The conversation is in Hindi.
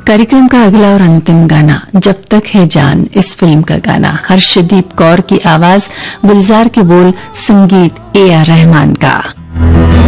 कार्यक्रम का अगला और अंतिम गाना जब तक है जान, इस फिल्म का गाना, हर्षदीप कौर की आवाज, गुलजार के बोल, संगीत AR रहमान का।